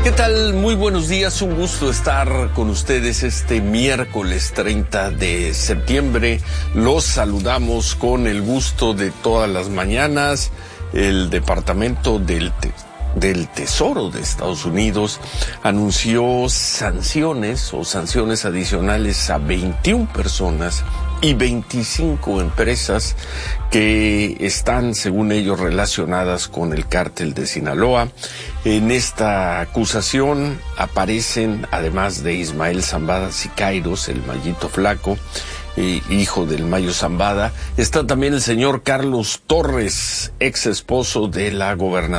¿Qué tal? Muy buenos días, un gusto estar con ustedes este miércoles 30 de septiembre. Los saludamos con el gusto de todas las mañanas. El Departamento del Tesoro de Estados Unidos anunció sanciones adicionales a 21 personas y 25 empresas que están, según ellos, relacionadas con el cártel de Sinaloa. En esta acusación aparecen, además de Ismael Zambada Siqueiros, el Mayito Flaco, hijo del Mayo Zambada, está también el señor Carlos Torres, ex esposo de la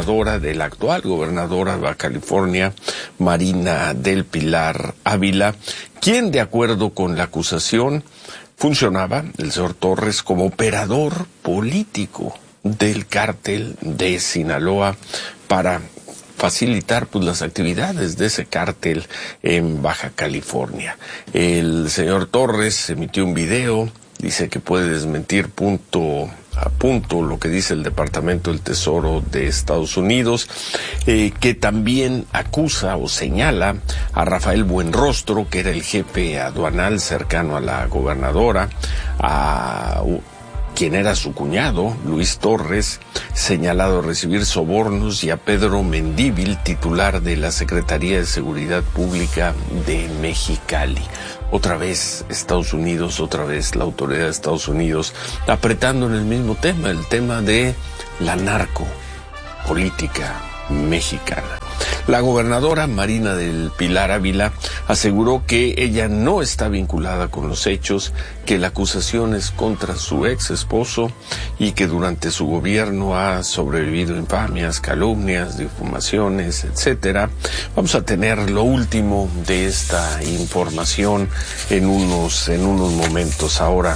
actual gobernadora de Baja California, Marina del Pilar Ávila, quien, de acuerdo con la acusación, funcionaba, el señor Torres, como operador político del cártel de Sinaloa para facilitar las actividades de ese cártel en Baja California. El señor Torres emitió un video, dice que puede desmentir punto a punto lo que dice el Departamento del Tesoro de Estados Unidos, que también acusa o señala a Rafael Buenrostro, que era el jefe aduanal cercano a la gobernadora, a quien era su cuñado, Luis Torres, señalado de recibir sobornos, y a Pedro Mendívil, titular de la Secretaría de Seguridad Pública de Mexicali. Otra vez Estados Unidos, otra vez la autoridad de Estados Unidos, apretando en el mismo tema, el tema de la narcopolítica mexicana. La gobernadora Marina del Pilar Ávila aseguró que ella no está vinculada con los hechos, que la acusación es contra su ex esposo y que durante su gobierno ha sobrevivido infamias, calumnias, difamaciones, etcétera. Vamos a tener lo último de esta información en unos momentos. Ahora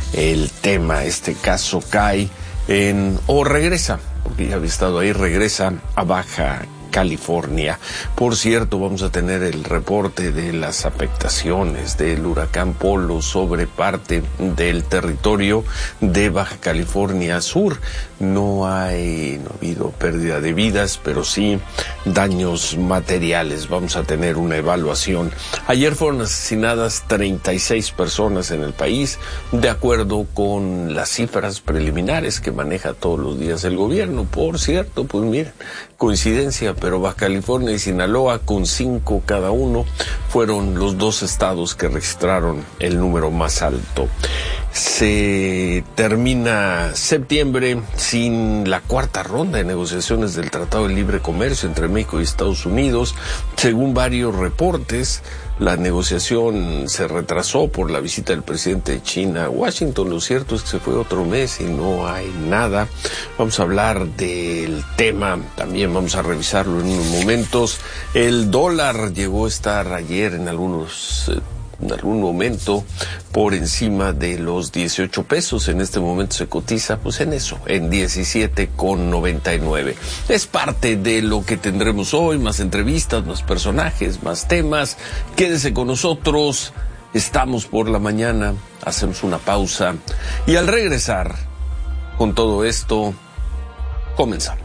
este caso cae regresa, porque ya había estado ahí, regresa a Baja California. Por cierto, vamos a tener el reporte de las afectaciones del huracán Polo sobre parte del territorio de Baja California Sur. No ha habido pérdida de vidas, pero sí daños materiales. Vamos a tener una evaluación. Ayer fueron asesinadas 36 personas en el país, de acuerdo con las cifras preliminares que maneja todos los días el gobierno. Por cierto, pues miren, coincidencia, pero Baja California y Sinaloa, con 5 cada uno, fueron los dos estados que registraron el número más alto. Se termina septiembre sin la cuarta ronda de negociaciones del Tratado de Libre Comercio entre México y Estados Unidos. Según varios reportes, la negociación se retrasó por la visita del presidente de China a Washington. Lo cierto es que se fue otro mes y no hay nada. Vamos a hablar del tema, también vamos a revisarlo en unos momentos. El dólar llegó a estar ayer en algún momento por encima de los 18 pesos. En este momento se cotiza en 17,99. Es parte de lo que tendremos hoy, más entrevistas, más personajes, más temas. Quédese con nosotros. Estamos por la mañana, hacemos una pausa y al regresar con todo esto, comenzamos.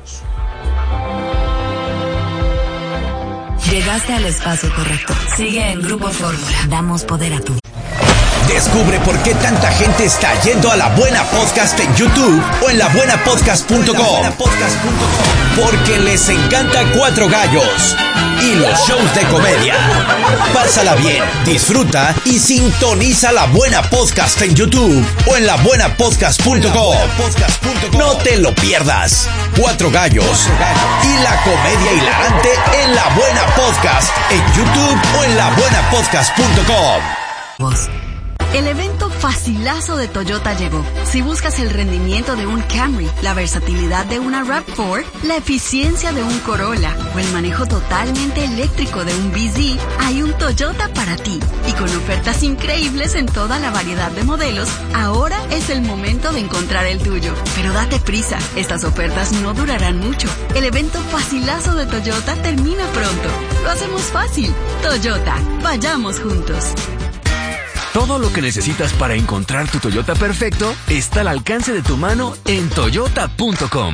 Llegaste al espacio correcto. Sigue en Grupo Fórmula. Damos poder a tu. Descubre por qué tanta gente está yendo a La Buena Podcast en YouTube o en labuenapodcast.com. Porque les encanta Cuatro Gallos y los shows de comedia. Pásala bien, disfruta y sintoniza La Buena Podcast en YouTube o en labuenapodcast.com. No te lo pierdas. Cuatro Gallos y la comedia hilarante en La Buena Podcast en YouTube o en labuenapodcast.com. El evento facilazo de Toyota llegó. Si buscas el rendimiento de un Camry, la versatilidad de una RAV4, la eficiencia de un Corolla o el manejo totalmente eléctrico de un BZ, hay un Toyota para ti. Y con ofertas increíbles en toda la variedad de modelos, ahora es el momento de encontrar el tuyo. Pero date prisa, estas ofertas no durarán mucho. El evento facilazo de Toyota termina pronto. Lo hacemos fácil. Toyota, vayamos juntos. Todo lo que necesitas para encontrar tu Toyota perfecto está al alcance de tu mano en toyota.com.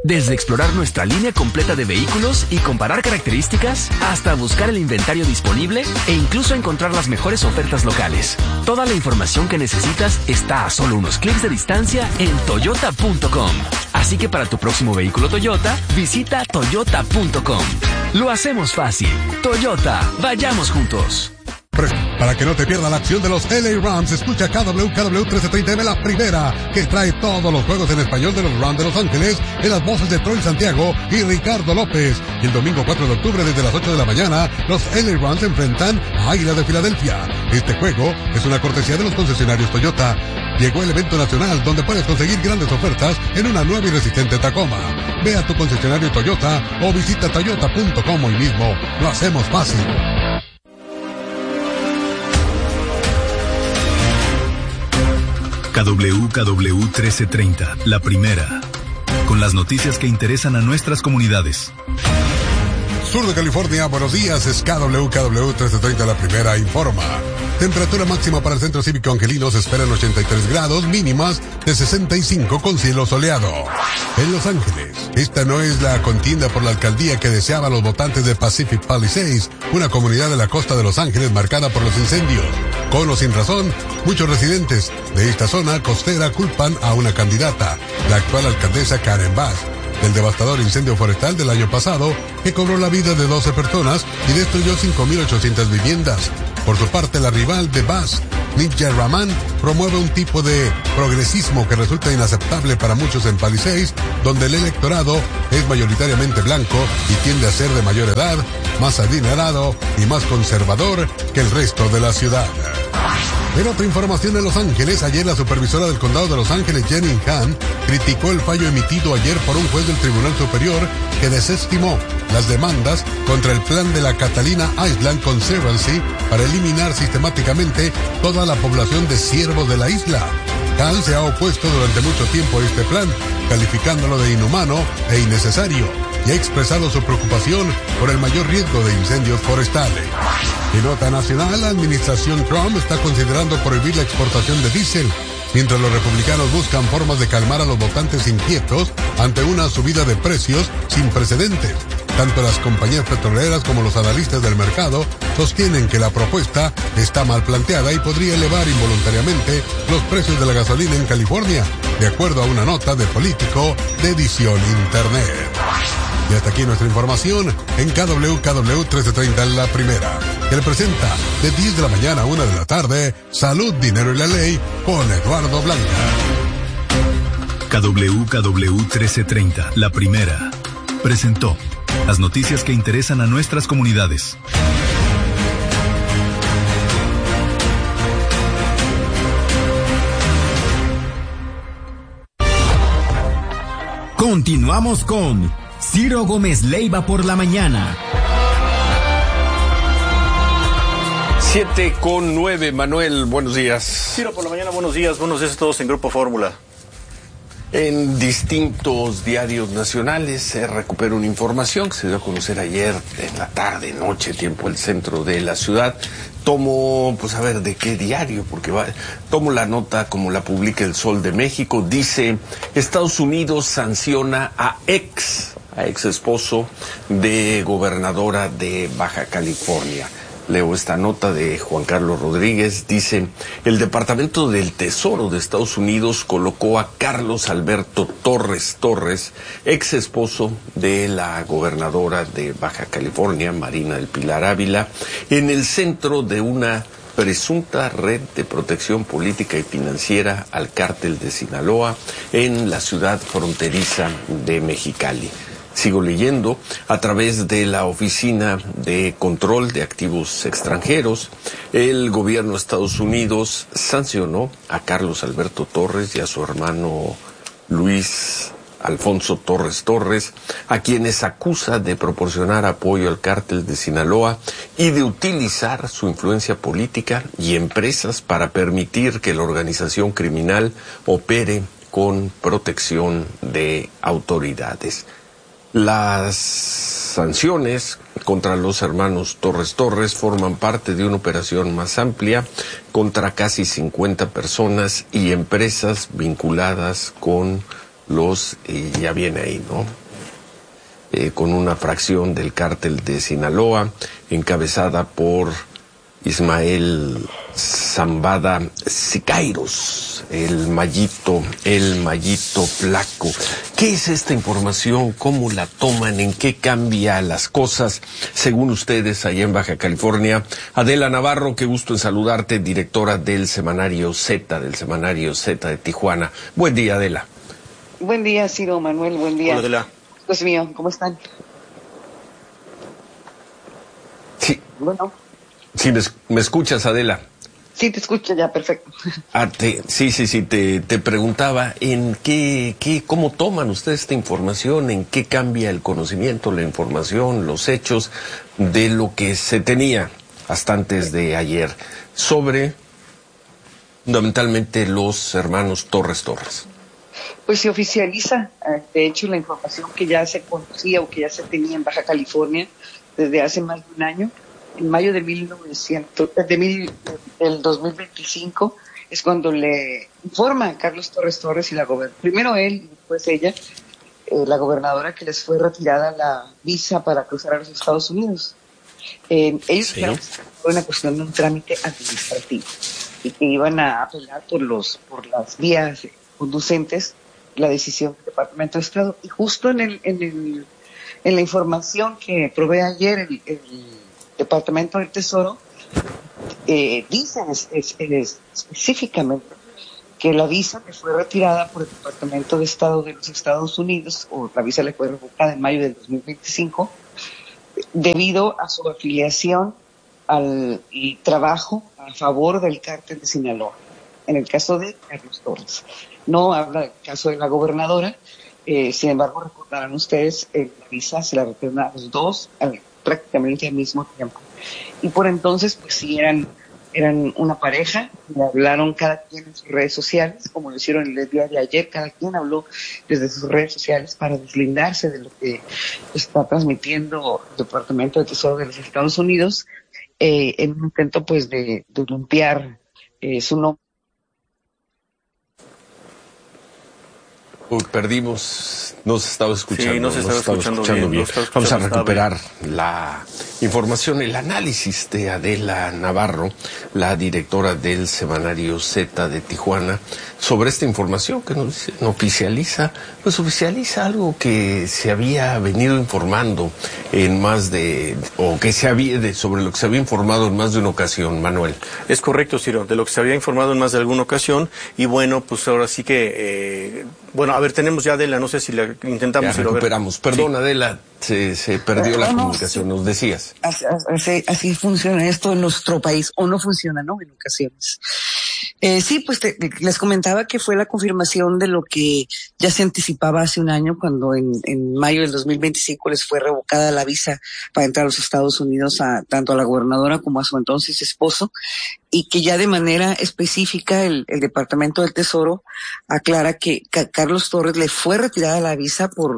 Desde explorar nuestra línea completa de vehículos y comparar características, hasta buscar el inventario disponible e incluso encontrar las mejores ofertas locales. Toda la información que necesitas está a solo unos clics de distancia en toyota.com. Así que para tu próximo vehículo Toyota, visita toyota.com. Lo hacemos fácil. Toyota, vayamos juntos. Para que no te pierda la acción de los LA Rams, escucha KWKW 1330M, la primera, que trae todos los juegos en español de los Rams de Los Ángeles, en las voces de Troy Santiago y Ricardo López. Y el domingo 4 de octubre, desde las 8 de la mañana, los LA Rams se enfrentan a Águilas de Filadelfia. Este juego es una cortesía de los concesionarios Toyota. Llegó el evento nacional donde puedes conseguir grandes ofertas en una nueva y resistente Tacoma. Ve a tu concesionario Toyota o visita toyota.com hoy mismo. Lo hacemos fácil. KWKW 1330, la primera, con las noticias que interesan a nuestras comunidades. Sur de California, buenos días, es KWKW 1330, la primera, informa. Temperatura máxima para el Centro Cívico Angelino se espera en 83 grados, mínimas de 65 con cielo soleado. En Los Ángeles, esta no es la contienda por la alcaldía que deseaban los votantes de Pacific Palisades, una comunidad de la costa de Los Ángeles marcada por los incendios. Con o sin razón, muchos residentes de esta zona costera culpan a una candidata, la actual alcaldesa Karen Bass, del devastador incendio forestal del año pasado que cobró la vida de 12 personas y destruyó 5.800 viviendas. Por su parte, la rival de Bass, Nidja Rahman, promueve un tipo de progresismo que resulta inaceptable para muchos en Palisades, donde el electorado es mayoritariamente blanco y tiende a ser de mayor edad, más adinerado y más conservador que el resto de la ciudad. En otra información, en Los Ángeles, ayer la supervisora del condado de Los Ángeles, Jenny Han, criticó el fallo emitido ayer por un juez del Tribunal Superior que desestimó las demandas contra el plan de la Catalina Island Conservancy para eliminar sistemáticamente toda la población de ciervos de la isla. Han se ha opuesto durante mucho tiempo a este plan, calificándolo de inhumano e innecesario, y ha expresado su preocupación por el mayor riesgo de incendios forestales. En nota nacional, la administración Trump está considerando prohibir la exportación de diésel, mientras los republicanos buscan formas de calmar a los votantes inquietos ante una subida de precios sin precedentes. Tanto las compañías petroleras como los analistas del mercado sostienen que la propuesta está mal planteada y podría elevar involuntariamente los precios de la gasolina en California, de acuerdo a una nota de Político de edición Internet. Y hasta aquí nuestra información en KWKW 1330, la primera, que le presenta de 10 de la mañana a 1 de la tarde, Salud, Dinero y la Ley, con Eduardo Blanca. KWKW 1330, la primera, presentó las noticias que interesan a nuestras comunidades. Continuamos con Ciro Gómez Leiva por la mañana. 7:09, Manuel, buenos días. Ciro por la mañana, buenos días a todos en Grupo Fórmula. En distintos diarios nacionales se recupera una información que se dio a conocer ayer en la tarde, noche, tiempo del centro de la ciudad. Tomo, pues a ver, ¿de qué diario? Porque tomo la nota como la publica El Sol de México. Dice, Estados Unidos sanciona a ex esposo de gobernadora de Baja California. Leo esta nota de Juan Carlos Rodríguez. Dice, el Departamento del Tesoro de Estados Unidos colocó a Carlos Alberto Torres, ex esposo de la gobernadora de Baja California, Marina del Pilar Ávila, en el centro de una presunta red de protección política y financiera al cártel de Sinaloa en la ciudad fronteriza de Mexicali. Sigo leyendo, a través de la Oficina de Control de Activos Extranjeros, el gobierno de Estados Unidos sancionó a Carlos Alberto Torres y a su hermano Luis Alfonso Torres, a quienes acusa de proporcionar apoyo al cártel de Sinaloa y de utilizar su influencia política y empresas para permitir que la organización criminal opere con protección de autoridades. Las sanciones contra los hermanos Torres forman parte de una operación más amplia contra casi 50 personas y empresas vinculadas con ya viene ahí, ¿no? Con una fracción del cártel de Sinaloa, encabezada por Ismael Zambada Siqueiros, el mallito flaco. ¿Qué es esta información? ¿Cómo la toman? ¿En qué cambia las cosas según ustedes allá en Baja California? Adela Navarro, qué gusto en saludarte, directora del Semanario Z, de Tijuana. Buen día, Adela. Buen día, Ciro, Manuel, buen día. Hola, Adela. Pues mío, ¿cómo están? Sí. Bueno. Sí, ¿me escuchas, Adela? Sí, te escucho ya, perfecto. Te preguntaba cómo toman ustedes esta información, en qué cambia el conocimiento, la información, los hechos de lo que se tenía hasta antes de ayer sobre fundamentalmente los hermanos Torres. Pues se oficializa, de hecho, la información que ya se conocía o que ya se tenía en Baja California desde hace más de un año. En mayo de 2025 es cuando le informa a Carlos Torres y la gobernadora, primero él y después ella, la gobernadora, que les fue retirada la visa para cruzar a los Estados Unidos. Ellos dijeron que fue una cuestión de un trámite administrativo y que iban a apelar por las vías conducentes la decisión del Departamento de Estado. Y justo en la información que provee ayer el Departamento del Tesoro, dice específicamente que la visa que fue retirada por el Departamento de Estado de los Estados Unidos, o la visa le fue revocada en mayo del 2025, debido a su afiliación y trabajo a favor del cártel de Sinaloa, en el caso de Carlos Torres. No habla del caso de la gobernadora, sin embargo, recordarán ustedes, la visa se la retiraron a los dos prácticamente al mismo tiempo. Y por entonces, pues sí, eran una pareja, y hablaron cada quien en sus redes sociales, como lo hicieron el día de ayer, cada quien habló desde sus redes sociales para deslindarse de lo que está transmitiendo el Departamento de Tesoro de los Estados Unidos, en un intento pues de limpiar su nombre. Perdimos, no se estaba escuchando. Sí, no se estaba escuchando bien. Vamos a recuperar la información, el análisis de Adela Navarro, la directora del Semanario Z de Tijuana, sobre esta información que nos oficializa algo que se había venido informando sobre lo que se había informado en más de una ocasión, Manuel. Es correcto, Ciro, de lo que se había informado en más de alguna ocasión, y bueno, pues ahora sí que, a ver, tenemos ya Adela, no sé si la intentamos. Ya recuperamos. Perdón, sí. Adela, se perdió la comunicación, sí. Nos decías. Así funciona esto en nuestro país, o no funciona, ¿no? En ocasiones. Sí, pues les comentaba que fue la confirmación de lo que ya se anticipaba hace un año, cuando en mayo del 2025 les fue revocada la visa para entrar a los Estados Unidos tanto a la gobernadora como a su entonces esposo, y que ya de manera específica el Departamento del Tesoro aclara que Carlos Torres le fue retirada la visa por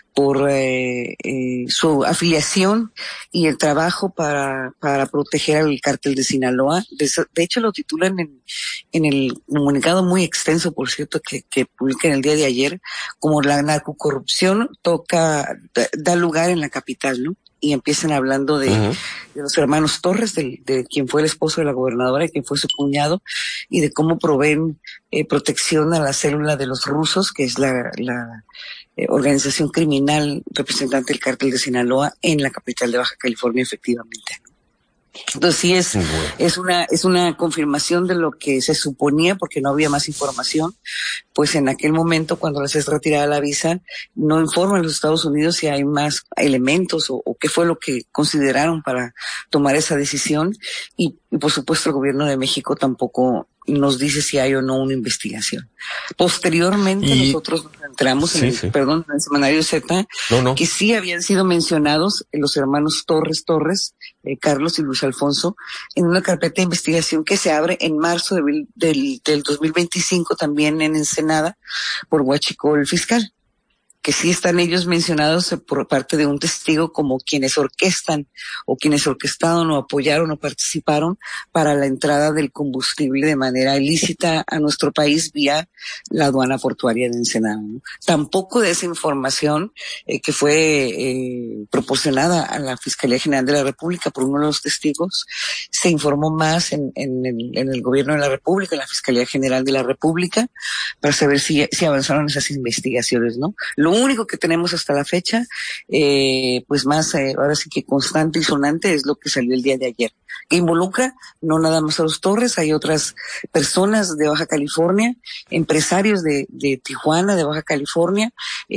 su afiliación y el trabajo para proteger al cártel de Sinaloa. De hecho, lo titulan en el comunicado muy extenso, por cierto, que publican el día de ayer, como la narcocorrupción da lugar en la capital, ¿no? Y empiezan hablando de los hermanos Torres, de quien fue el esposo de la gobernadora y quien fue su cuñado, y de cómo proveen protección a la célula de los rusos, que es la organización criminal representante del cártel de Sinaloa en la capital de Baja California, efectivamente. Entonces sí es una confirmación de lo que se suponía, porque no había más información. Pues en aquel momento, cuando les es retirada la visa, no informan a los Estados Unidos si hay más elementos o qué fue lo que consideraron para tomar esa decisión, y por supuesto el gobierno de México tampoco nos dice si hay o no una investigación. Posteriormente nosotros nos entramos en el Semanario Z, que sí habían sido mencionados los hermanos Torres, Carlos y Luis Alfonso, en una carpeta de investigación que se abre en marzo del 2025, también en Ensenada, por Huachicol Fiscal. que sí están ellos mencionados por parte de un testigo como quienes orquestan o quienes orquestaron o apoyaron o participaron para la entrada del combustible de manera ilícita a nuestro país vía la aduana portuaria de Ensenada, ¿no? Tampoco de esa información que fue proporcionada a la Fiscalía General de la República por uno de los testigos, se informó más en el Gobierno de la República, en la Fiscalía General de la República, para saber si avanzaron esas investigaciones, ¿no? Lo único que tenemos hasta la fecha, pues más, ahora sí que constante y sonante, es lo que salió el día de ayer, que involucra no nada más a los Torres, hay otras personas de Baja California, empresarios de Tijuana, de Baja California,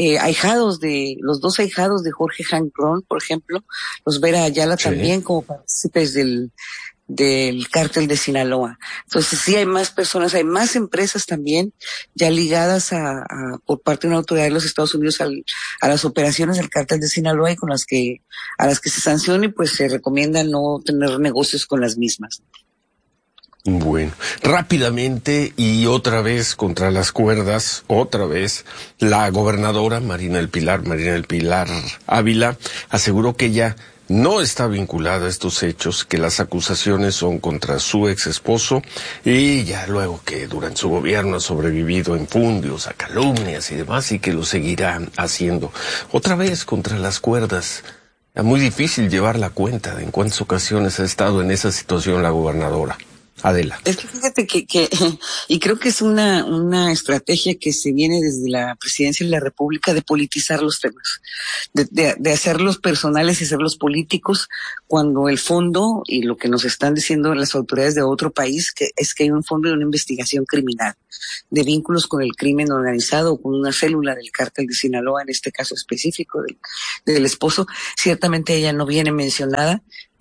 los dos ahijados de Jorge Jancrón, por ejemplo, los Vera Ayala también como partícipes del cártel de Sinaloa. Entonces sí hay más personas, hay más empresas también ya ligadas por parte de una autoridad de los Estados Unidos a las operaciones del cártel de Sinaloa y a las que se sanciona y pues se recomienda no tener negocios con las mismas. Bueno, rápidamente y otra vez contra las cuerdas, otra vez, la gobernadora Marina del Pilar Ávila aseguró que ella no está vinculada a estos hechos, que las acusaciones son contra su ex esposo y ya luego que durante su gobierno ha sobrevivido a infundios, a calumnias y demás y que lo seguirá haciendo. Otra vez contra las cuerdas. Es muy difícil llevar la cuenta de en cuántas ocasiones ha estado en esa situación la gobernadora. Adela. Es que fíjate que y creo que es una estrategia que se viene desde la presidencia de la República de politizar los temas, de hacerlos personales y hacerlos políticos, cuando el fondo y lo que nos están diciendo las autoridades de otro país es que hay un fondo de una investigación criminal, de vínculos con el crimen organizado o con una célula del cártel de Sinaloa, en este caso específico del esposo. Ciertamente ella no viene mencionada,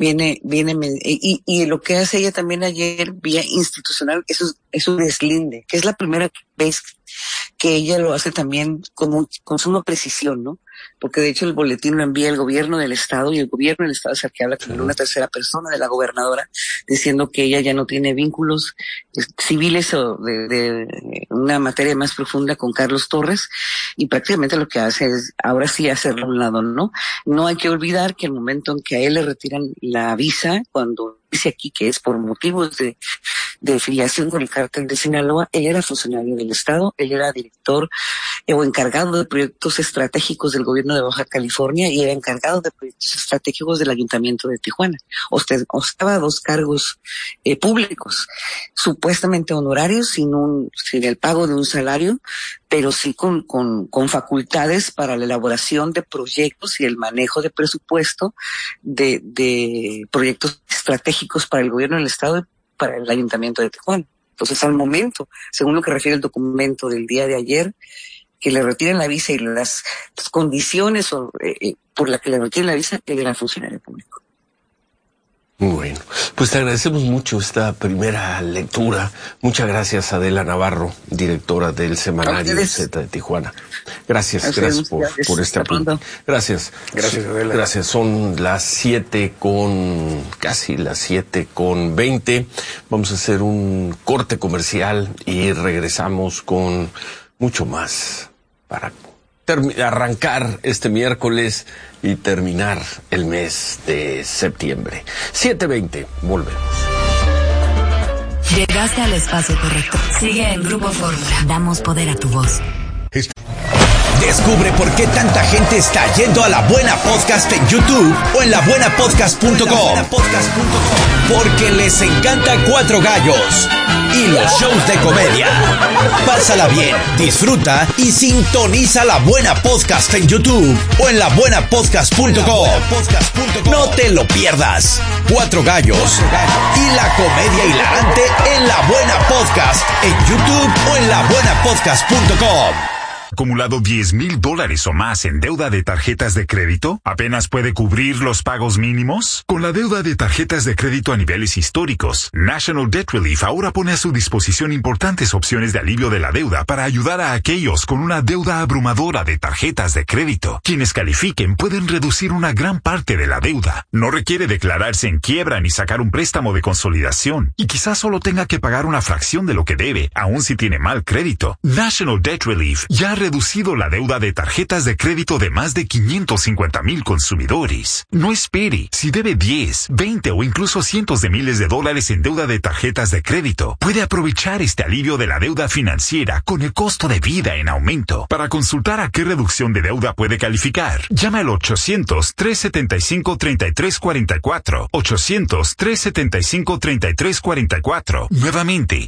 y lo que hace ella también ayer vía institucional es un deslinde, que es la primera vez que ella lo hace también con suma precisión, ¿no? Porque de hecho el boletín lo envía el gobierno del estado y el gobierno del estado es el que habla con una tercera persona de la gobernadora diciendo que ella ya no tiene vínculos civiles o de una materia más profunda con Carlos Torres, y prácticamente lo que hace es ahora sí hacerlo a un lado, ¿no? No hay que olvidar que el momento en que a él le retiran la visa, cuando dice aquí que es por motivos de filiación con el cártel de Sinaloa, él era funcionario del estado, él era director o encargado de proyectos estratégicos del gobierno de Baja California y era encargado de proyectos estratégicos del Ayuntamiento de Tijuana. Ostentaba 2 cargos públicos, supuestamente honorarios, sin el pago de un salario, pero sí con facultades para la elaboración de proyectos y el manejo de presupuesto de proyectos estratégicos para el gobierno del estado y para el Ayuntamiento de Tijuana. Entonces, al momento, según lo que refiere el documento del día de ayer, que le retiren la visa y las condiciones por las que le retiren la visa, él era funcionario público. Bueno, pues te agradecemos mucho esta primera lectura. Muchas gracias, Adela Navarro, directora del semanario Z de Tijuana. Gracias por este apunte. Gracias. Gracias, Adela. Gracias. Son casi las 7:20. Vamos a hacer un corte comercial y regresamos con mucho más para arrancar este miércoles y terminar el mes de septiembre. 7:20, volvemos. Llegaste al espacio correcto. Sigue en Grupo Fórmula. Damos poder a tu voz. Descubre por qué tanta gente está yendo a La Buena Podcast en YouTube o en labuenapodcast.com. Porque les encanta Cuatro Gallos y los shows de comedia. Pásala bien, disfruta y sintoniza La Buena Podcast en YouTube o en labuenapodcast.com. No te lo pierdas. Cuatro Gallos y la comedia hilarante en La Buena Podcast en YouTube o en labuenapodcast.com. ¿Acumulado $10,000 o más en deuda de tarjetas de crédito? ¿Apenas puede cubrir los pagos mínimos? Con la deuda de tarjetas de crédito a niveles históricos, National Debt Relief ahora pone a su disposición importantes opciones de alivio de la deuda para ayudar a aquellos con una deuda abrumadora de tarjetas de crédito. Quienes califiquen pueden reducir una gran parte de la deuda. No requiere declararse en quiebra ni sacar un préstamo de consolidación. Y quizás solo tenga que pagar una fracción de lo que debe, aun si tiene mal crédito. National Debt Relief ya ha reducido la deuda de tarjetas de crédito de más de 550,000 consumidores. No espere. Si debe 10, 20 o incluso cientos de miles de dólares en deuda de tarjetas de crédito, puede aprovechar este alivio de la deuda financiera con el costo de vida en aumento. Para consultar a qué reducción de deuda puede calificar, llama al 800-375-3344. 800-375-3344. Nuevamente,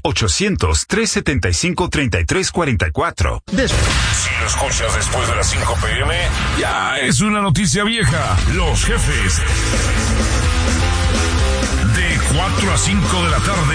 800-375-3344. Si lo escuchas después de las 5 p.m., ya es una noticia vieja. Los jefes. De 4 a 5 de la tarde